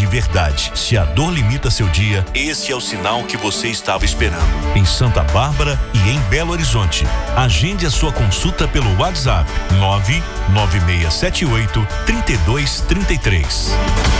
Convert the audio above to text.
verdade. Se a dor limita seu dia, esse é o sinal que você estava esperando. Em Santa Bárbara e em Belo Horizonte. Agende a sua consulta pelo WhatsApp 99678-3233.